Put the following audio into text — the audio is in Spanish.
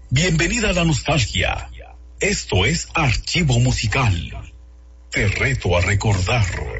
Bienvenida a la nostalgia. Esto es Archivo Musical. Te reto a recordar.